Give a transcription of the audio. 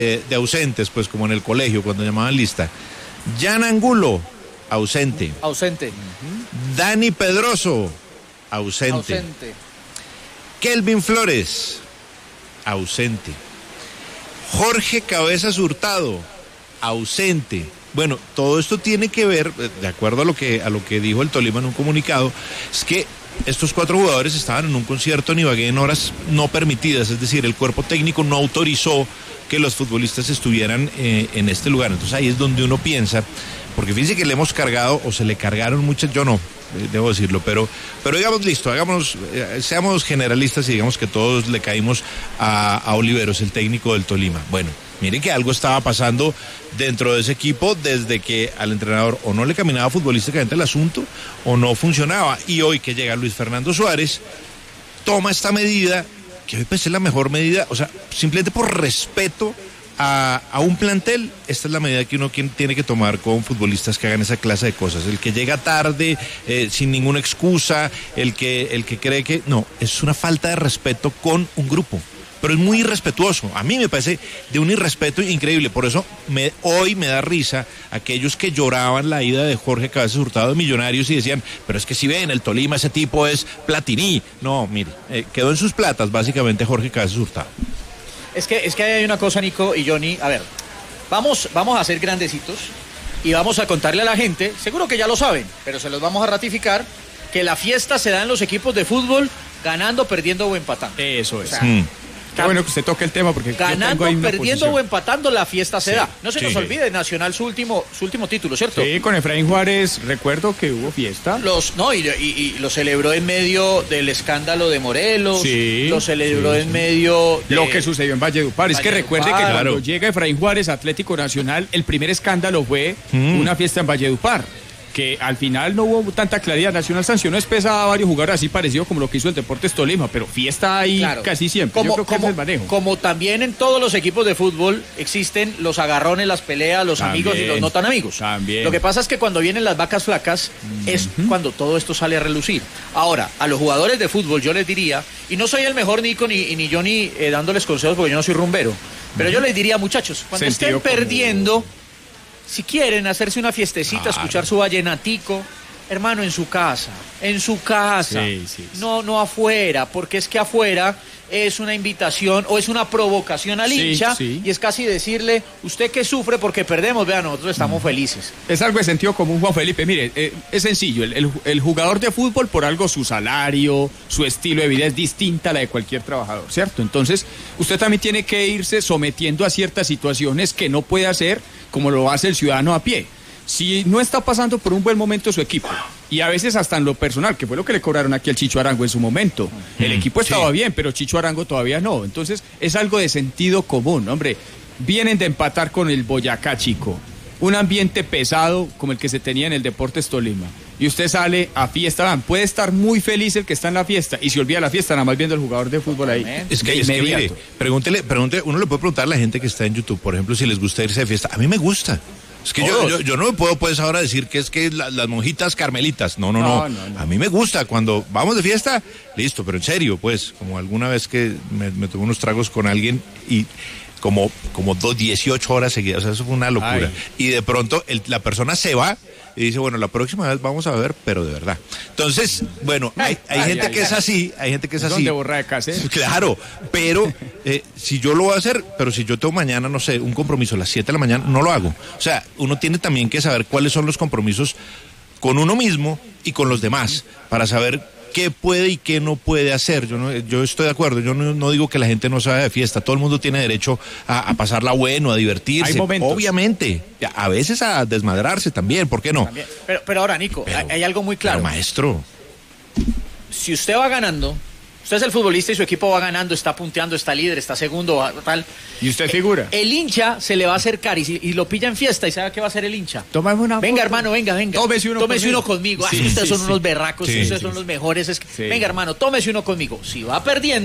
de ausentes, pues como en el colegio cuando llamaban lista. Jan Angulo, ausente. Ausente. Dani Pedroso, ausente. Ausente. Kelvin Flores, ausente. Jorge Cabezas Hurtado, ausente. Bueno, todo esto tiene que ver, de acuerdo a lo que dijo el Tolima en un comunicado, es que estos 4 jugadores estaban en un concierto en Ibagué en horas no permitidas, es decir, el cuerpo técnico no autorizó que los futbolistas estuvieran en este lugar. Entonces ahí es donde uno piensa, porque fíjense que le hemos cargado, o se le cargaron muchas, yo no, debo decirlo, pero digamos, listo, seamos generalistas y digamos que todos le caímos a Oliveros, el técnico del Tolima. Bueno, miren que algo estaba pasando dentro de ese equipo desde que al entrenador o no le caminaba futbolísticamente el asunto o no funcionaba. Y hoy que llega Luis Fernando Suárez, toma esta medida, que hoy pues es la mejor medida, o sea, simplemente por respeto a un plantel, esta es la medida que uno tiene que tomar con futbolistas que hagan esa clase de cosas. El que llega tarde, sin ninguna excusa, el que cree que... No, es una falta de respeto con un grupo. Pero es muy irrespetuoso. A mí me parece de un irrespeto increíble. Por eso hoy me da risa aquellos que lloraban la ida de Jorge Cabezas Hurtado de Millonarios y decían, pero es que si ven, el Tolima, ese tipo es Platini. No, mire, quedó en sus platas básicamente Jorge Cabezas Hurtado. Es que hay una cosa, Nico y Johnny. A ver, vamos a ser grandecitos y vamos a contarle a la gente, seguro que ya lo saben, pero se los vamos a ratificar, que la fiesta se da en los equipos de fútbol ganando, perdiendo o empatando. Eso es. O sea, qué bueno que usted toque el tema porque ganando, perdiendo o empatando, la fiesta se da. No se nos sí. olvide, Nacional su último título, ¿cierto? Sí, con Efraín Juárez recuerdo que hubo fiesta. Y lo celebró en medio del escándalo de Morelos. Sí, lo celebró en medio de lo que sucedió en Valledupar. Es que recuerde que cuando claro. llega Efraín Juárez a Atlético Nacional, el primer escándalo fue una fiesta en Valledupar, que al final no hubo tanta claridad. Nacional sancionó espesa a varios jugadores así parecido como lo que hizo el Deportes Tolima, pero fiesta ahí casi siempre. Yo creo que es el manejo. Como también en todos los equipos de fútbol existen los agarrones, las peleas, los amigos y los no tan amigos. También. Lo que pasa es que cuando vienen las vacas flacas es cuando todo esto sale a relucir. Ahora, a los jugadores de fútbol yo les diría, y no soy el mejor Nico ni Johnny dándoles consejos porque yo no soy rumbero, pero yo les diría, muchachos, cuando estén perdiendo, si quieren hacerse una fiestecita, escuchar su vallenatico, hermano, en su casa, sí. No afuera, porque es que afuera es una invitación o es una provocación al hincha y es casi decirle, usted que sufre porque perdemos, vea, nosotros estamos felices. Es algo de sentido común, Juan Felipe. Mire, es sencillo, el jugador de fútbol, por algo su salario, su estilo de vida es distinta a la de cualquier trabajador, ¿cierto? Entonces, usted también tiene que irse sometiendo a ciertas situaciones que no puede hacer como lo hace el ciudadano a pie. Si no está pasando por un buen momento su equipo, y a veces hasta en lo personal, que fue lo que le cobraron aquí al Chicho Arango en su momento, el equipo estaba bien, pero Chicho Arango todavía no. Entonces es algo de sentido común, hombre. Vienen de empatar con el Boyacá Chico, un ambiente pesado como el que se tenía en el Deportes Tolima, y usted sale a fiesta, puede estar muy feliz el que está en la fiesta y se olvida la fiesta nada más viendo al jugador de fútbol ahí. Es que mire, pregúntele, uno le puede preguntar a la gente que está en YouTube, por ejemplo, si les gusta irse de fiesta. A mí me gusta. Es que yo no me puedo pues ahora decir que es que las monjitas carmelitas. No. A mí me gusta cuando vamos de fiesta, listo, pero en serio, pues, como alguna vez que me tomé unos tragos con alguien y como 18 horas seguidas, o sea, eso fue una locura. Ay. Y de pronto la persona se va y dice, bueno, la próxima vez vamos a beber, pero de verdad. Entonces, bueno, hay gente que es así, hay gente que es así. ¿Dónde borra de casa? Claro, pero si yo lo voy a hacer, pero si yo tengo mañana, no sé, un compromiso a las 7 de la mañana, no lo hago. O sea, uno tiene también que saber cuáles son los compromisos con uno mismo y con los demás, para saber qué puede y qué no puede hacer. Yo estoy de acuerdo, yo no digo que la gente no sabe de fiesta, todo el mundo tiene derecho a pasarla bueno, a divertirse, obviamente, a veces a desmadrarse también, ¿por qué no? También. Pero ahora, Nico, hay algo muy claro. Pero, maestro, si usted va ganando, usted es el futbolista y su equipo va ganando, está punteando, está líder, está segundo, tal. ¿Y usted figura? El hincha se le va a acercar y lo pilla en fiesta, ¿y sabe qué va a hacer el hincha? Tómame una venga, foto. Hermano, venga. Tómese uno conmigo. Ustedes son unos berracos, ustedes son los mejores. Venga, hermano, tómese uno conmigo. Si va perdiendo,